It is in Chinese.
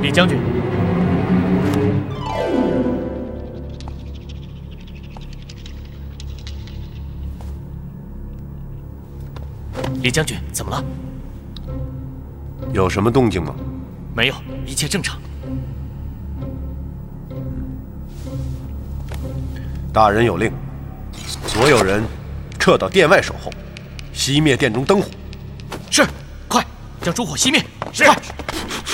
李将军，李将军，怎么了？ 有什么动静吗？ 没有，一切正常。 大人有令，所有人撤到殿外守候，熄灭殿中灯火。 是，快将烛火熄灭。是。快